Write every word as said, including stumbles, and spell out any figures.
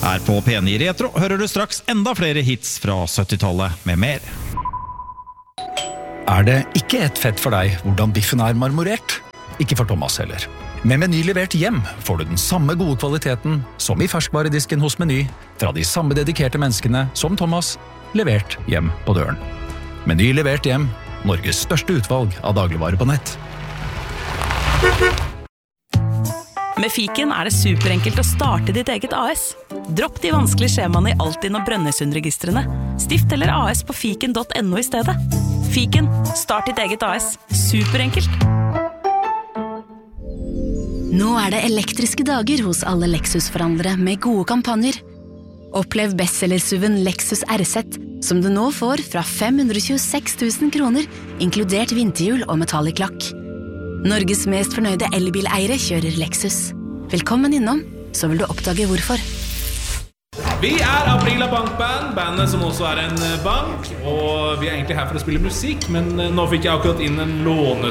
Her på P ni Retro hører du straks enda flere hits fra syttitallet med mer. Er det ikke et fett for deg hvordan biffen er marmorert? Ikke for Thomas heller. Med Meny levert hjem får du den samme gode kvaliteten som i ferskvaredisken hos Meny, fra de samme dedikerte menneskene som Thomas, levert hjem på døren. Meny levert hjem, Norges største utvalg av dagligvarer på nett. Med Fiken er det superenkelt å starte ditt eget A S. Dropp de vanskelige skjemaene i Altinn og Brønnøysundregistrene. Stift eller A S på fiken punktum no i stedet. Fiken, start ditt eget A S. Superenkelt. Nå er det elektriske dager hos alle Lexus-forhandlere med gode kampanjer. Opplev bestsellersuven Lexus R Z, som du nå får fra fem hundre tjueseks tusen kroner, inkludert vinterhjul og metallic-lakk. Norges mest fornøyde elbileiere kjører Lexus. Velkommen innom, så vil du oppdage hvorfor. Vi er Aprila Bankband, bandet som også er en bank, og vi er egentlig her for å spille musikk, men nå fikk jeg akkurat inn en låne